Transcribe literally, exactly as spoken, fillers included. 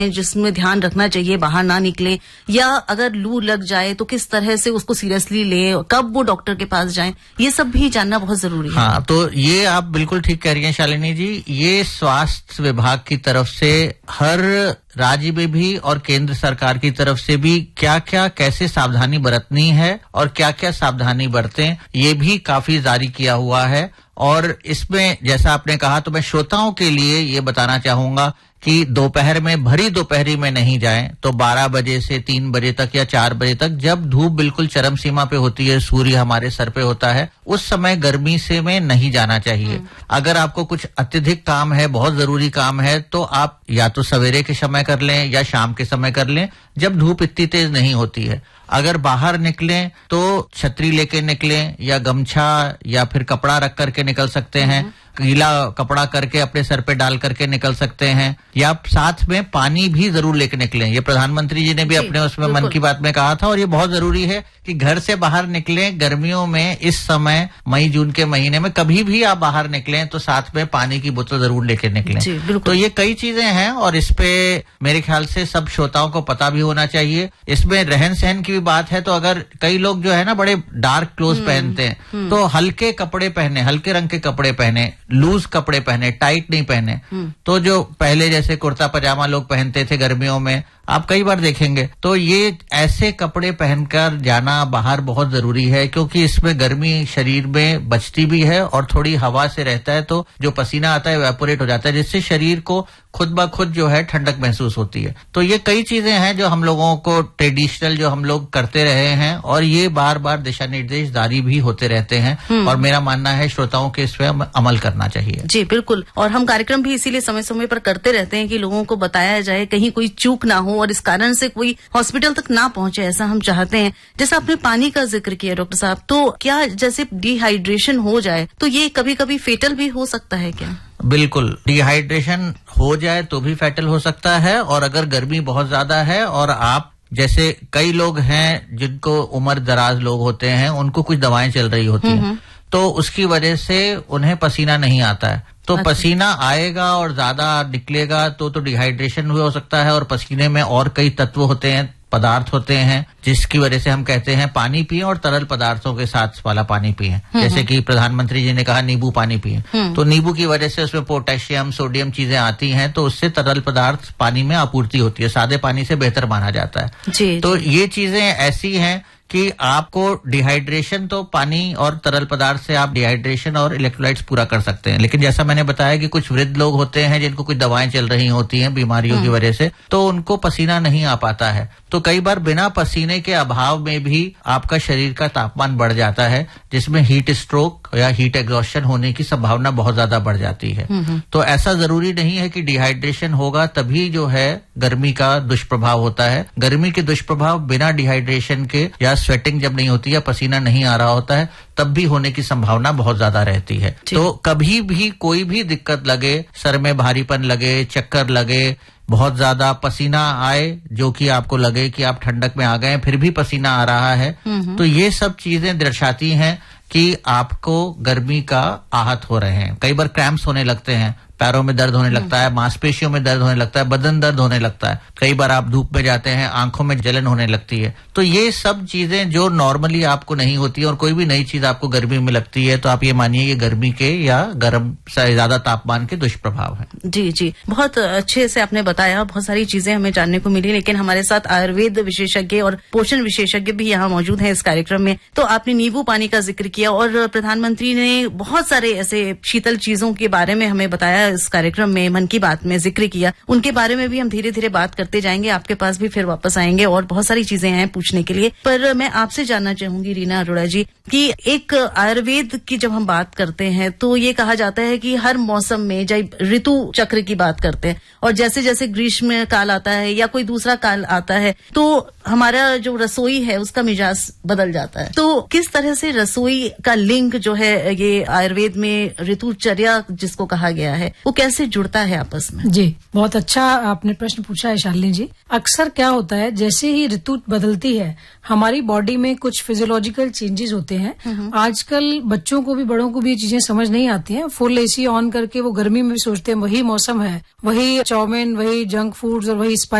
जिसमें ध्यान रखना चाहिए बाहर ना निकलें, या अगर लू लग जाए तो किस तरह से उसको सीरियसली लें, कब वो डॉक्टर के पास जाएं, ये सब भी जानना बहुत जरूरी है। हाँ, तो ये आप बिल्कुल ठीक कह रही हैं शालिनी जी। ये स्वास्थ्य विभाग की तरफ से हर राज्य में भी और केंद्र सरकार की तरफ से भी क्या क्या कैसे सावधानी बरतनी है और क्या क्या सावधानी बरतें, ये भी काफी जारी किया हुआ है। और इसमें जैसा आपने कहा, तो मैं श्रोताओं के लिए ये बताना चाहूंगा कि दोपहर में, भरी दोपहरी में नहीं जाएं, तो बारह बजे से तीन बजे तक या चार बजे तक, जब धूप बिल्कुल चरम सीमा पे होती है, सूर्य हमारे सर पे होता है, उस समय गर्मी से में नहीं जाना चाहिए। अगर आपको कुछ अत्यधिक काम है, बहुत जरूरी काम है, तो आप या तो सवेरे के समय कर लें या शाम के समय कर लें, जब धूप इतनी तेज नहीं होती है। अगर बाहर निकलें तो छतरी लेके निकलें या गमछा या फिर कपड़ा रख करके निकल सकते हैं, गीला कपड़ा करके अपने सर पे डाल करके निकल सकते हैं, या साथ में पानी भी जरूर लेके निकलें। ये प्रधानमंत्री जी ने भी अपने उसमें मन की बात में कहा था, और ये बहुत जरूरी है कि घर से बाहर निकलें गर्मियों में। इस समय मई जून के महीने में कभी भी आप बाहर निकलें तो साथ में पानी की बोतल जरूर लेके निकलें। तो ये कई चीजें हैं, और इस पे मेरे ख्याल से सब श्रोताओं को पता भी होना चाहिए। इसमें रहन सहन की भी बात है, तो अगर कई लोग जो है ना बड़े डार्क क्लोथ पहनते हैं, तो हल्के कपड़े पहने, हल्के रंग के कपड़े पहने, लूज कपड़े पहने, टाइट नहीं पहने। तो जो पहले जैसे कुर्ता पजामा लोग पहनते थे गर्मियों में, आप कई बार देखेंगे, तो ये ऐसे कपड़े पहनकर जाना बाहर बहुत जरूरी है, क्योंकि इसमें गर्मी शरीर में बचती भी है और थोड़ी हवा से रहता है, तो जो पसीना आता है इवेपोरेट हो जाता है, जिससे शरीर को खुद ब खुद जो है ठंडक महसूस होती है। तो ये कई चीजें हैं जो हम लोगों को ट्रेडिशनल जो हम लोग करते रहे हैं, और ये बार बार दिशा निर्देश जारी भी होते रहते हैं, और मेरा मानना है श्रोताओं के इस पर अमल करना चाहिए। जी बिल्कुल, और हम कार्यक्रम भी इसीलिए समय समय पर करते रहते हैं कि लोगों को बताया जाए, कहीं कोई चूक ना हो और इस कारण से कोई हॉस्पिटल तक ना पहुंचे, ऐसा हम चाहते हैं। जैसा आपने पानी का जिक्र किया डॉक्टर साहब, तो क्या जैसे डिहाइड्रेशन हो जाए तो ये कभी कभी फेटल भी हो सकता है क्या? बिल्कुल, डिहाइड्रेशन हो जाए तो भी फैटल हो सकता है, और अगर गर्मी बहुत ज्यादा है और आप जैसे कई लोग हैं जिनको उम्र दराज लोग होते हैं, उनको कुछ दवाएं चल रही होती हैं, तो उसकी वजह से उन्हें पसीना नहीं आता है, तो अच्छा। पसीना आएगा और ज्यादा निकलेगा तो तो डिहाइड्रेशन हो सकता है, और पसीने में और कई तत्व होते हैं, पदार्थ होते हैं, जिसकी वजह से हम कहते हैं पानी पिएं और तरल पदार्थों के साथ वाला पानी पिएं। जैसे कि प्रधानमंत्री जी ने कहा नींबू पानी पिएं, तो नींबू की वजह से उसमें पोटेशियम सोडियम चीजें आती हैं, तो उससे तरल पदार्थ पानी में आपूर्ति होती है, सादे पानी से बेहतर माना जाता है। जी, तो जी। ये चीजें ऐसी हैं कि आपको डिहाइड्रेशन, तो पानी और तरल पदार्थ से आप डिहाइड्रेशन और इलेक्ट्रोलाइट्स पूरा कर सकते हैं, लेकिन जैसा मैंने बताया कि कुछ वृद्ध लोग होते हैं जिनको कुछ दवाएं चल रही होती हैं बीमारियों की वजह से, तो उनको पसीना नहीं आ पाता है, तो कई बार बिना पसीने के अभाव में भी आपका शरीर का तापमान बढ़ जाता है, जिसमें हीट स्ट्रोक या हीट एग्जॉस्शन होने की संभावना बहुत ज्यादा बढ़ जाती है। तो ऐसा जरूरी नहीं है कि डिहाइड्रेशन होगा तभी जो है गर्मी का दुष्प्रभाव होता है। गर्मी के दुष्प्रभाव बिना डिहाइड्रेशन के या स्वेटिंग जब नहीं होती है, पसीना नहीं आ रहा होता है, तब भी होने की संभावना बहुत ज्यादा रहती है। तो कभी भी कोई भी दिक्कत लगे, सर में भारीपन लगे, चक्कर लगे, बहुत ज्यादा पसीना आए, जो कि आपको लगे कि आप ठंडक में आ गए फिर भी पसीना आ रहा है, तो ये सब चीजें दर्शाती हैं कि आपको गर्मी का आहत हो रहे हैं। कई बार क्रैम्प्स होने लगते हैं, पैरों में दर्द होने लगता है, मांसपेशियों में दर्द होने लगता है, बदन दर्द होने लगता है, कई बार आप धूप में जाते हैं, आंखों में जलन होने लगती है। तो ये सब चीजें जो नॉर्मली आपको नहीं होती, और कोई भी नई चीज आपको गर्मी में लगती है, तो आप ये मानिए ये गर्मी के या गर्म से ज्यादा तापमान के दुष्प्रभाव है। जी जी, बहुत अच्छे से आपने बताया, बहुत सारी चीजें हमें जानने को मिली, लेकिन हमारे साथ आयुर्वेद विशेषज्ञ और पोषण विशेषज्ञ भी यहाँ मौजूद है इस कार्यक्रम में। तो आपने नींबू पानी का जिक्र किया, और प्रधानमंत्री ने बहुत सारे ऐसे शीतल चीजों के बारे में हमें बताया, इस कार्यक्रम में मन की बात में जिक्र किया, उनके बारे में भी हम धीरे धीरे बात करते जाएंगे, आपके पास भी फिर वापस आएंगे, और बहुत सारी चीजें हैं पूछने के लिए। पर मैं आपसे जानना चाहूंगी रीना अरोड़ा जी कि एक आयुर्वेद की जब हम बात करते हैं तो ये कहा जाता है कि हर मौसम में, जब ऋतु चक्र की बात करते हैं, और जैसे जैसे ग्रीष्म काल आता है या कोई दूसरा काल आता है, तो हमारा जो रसोई है उसका मिजाज बदल जाता है। तो किस तरह से रसोई का लिंक जो है ये आयुर्वेद में ऋतुचर्या जिसको कहा गया है, वो कैसे जुड़ता है आपस में? जी, बहुत अच्छा आपने प्रश्न पूछा है शालिनी जी। अक्सर क्या होता है, जैसे ही ऋतु बदलती है हमारी बॉडी में कुछ फिजियोलॉजिकल चेंजेस होते हैं। आजकल बच्चों को भी बड़ों को भी ये चीजें समझ नहीं आती हैं। फुल एसी ऑन करके वो गर्मी में भी सोचते हैं वही मौसम है, वही चाउमीन, वही जंक फूड्स और वही